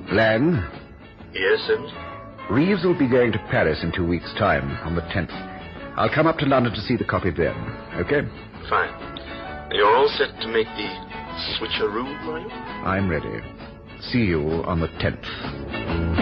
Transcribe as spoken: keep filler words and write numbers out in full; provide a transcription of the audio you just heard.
Lang? Yes, Sims? Reeves will be going to Paris in two weeks' time, on the tenth. I'll come up to London to see the copy then. Okay? Fine. You're all set to make the switcheroo, are you? I'm ready. See you on the tenth.